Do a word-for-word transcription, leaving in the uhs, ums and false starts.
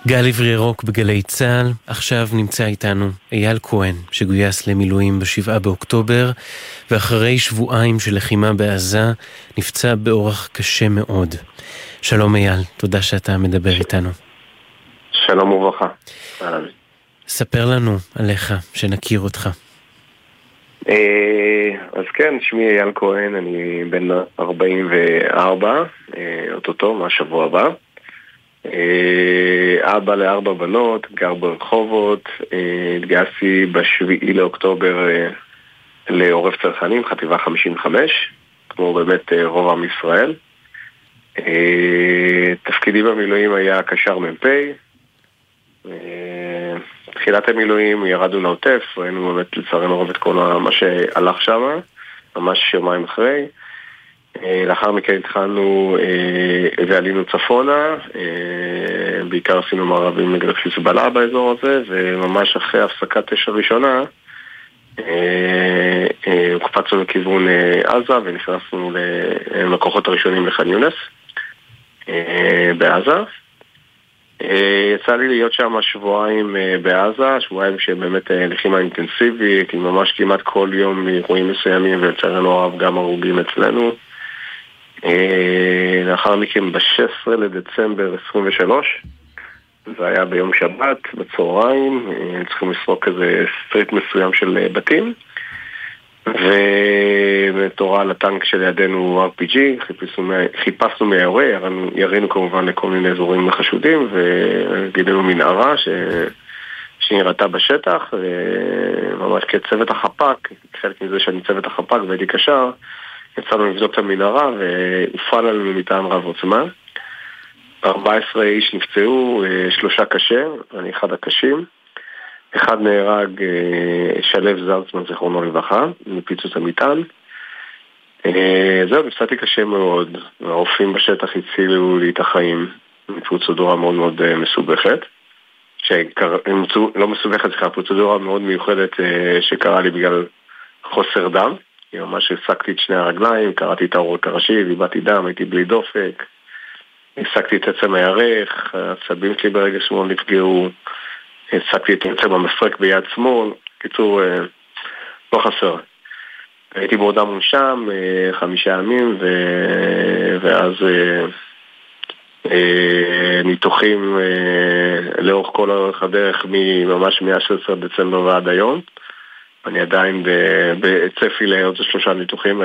גל עברי ירוק בגלי צהל. עכשיו נמצא איתנו אייל כהן, שגויס למילואים בשבעה באוקטובר, ואחרי שבועיים של לחימה בעזה נפצע באורח קשה מאוד. שלום אייל, תודה שאתה מדבר איתנו. שלום וברכה. ספר לנו עליך, שנכיר אותך. אז כן, שמי אייל כהן, אני בן ארבעים וארבע, אוטוטו מהשבוע הבא. אבא לארבע בנות, גר ברחובות, התגייסתי בשביעי לאוקטובר לעורף צרכנים, חטיבה חמישים וחמש, כמו באמת רוב עם ישראל. תפקידי במילואים היה קשר מ"פ. תחילת המילואים ירדנו לעוטף, ראינו באמת לצערנו רוב את כל מה שהלך שם, ממש יומיים אחרי. לאחר מכן התחלנו ועלינו צפונה, בעיקר עשינו מערבים נגד חיזבאללה באזור הזה, וממש אחרי הפסקת אש הראשונה קפצנו לכיוון עזה ונכנסנו לכוחות הראשונים לח'אן יונס בעזה. יצא לי להיות שם שבועיים בעזה, שבועיים שבאמת לחימה אינטנסיבית, ממש כמעט כל יום אירועים מסוימים, ולצערנו הרב גם הרוגים אצלנו. לאחר מכן ב-שישה עשר לדצמבר עשרים ושלוש, זה היה ביום שבת, בצהריים, צריכים לסרוק איזה סטריט מסוים של בתים, ומתורה על הטנק שלידינו אר פי ג'י, חיפשנו מהיורה, ירינו כמובן לכל מיני אזורים חשודים, וגידנו מנערה ש... שנראתה בשטח, וממש כצוות החפ"ק, חלק מזה שאני צוות החפ"ק והייתי קשר, יצאנו לבדוק את המנהרה והופעל עלינו מטעם רב עוצמה. ארבעה עשר איש נפצעו, שלושה קשה, אני אחד הקשים. אחד נהרג, שלב זרצמן זכרונו לברכה, מפיצוץ המטען. זהו, נפצעתי קשה מאוד, הרופאים בשטח הצילו לי את החיים, פרוצדורה מאוד מאוד מסובכת, שקר... לא מסובכת, סליחה, פרוצדורה מאוד מיוחדת שקרה לי בגלל חוסר דם. ממש הפסקתי את שני הרגליים, קראתי את העורק הראשי, דיבתי דם, הייתי בלי דופק, הפסקתי את עצם הירך, הצבים שלי ברגע שמאל נפגעו, הפסקתי את עצם המפרק ביד שמאל, קיצור, לא חסר. הייתי בעודה מונשם חמישה ימים, ו... ואז ניתוחים לאורך כל אורך הדרך, ממש מ-שישה עשר דצמבר ועד היום. אני עדיין בצפי לעוד שלושה ניתוחים,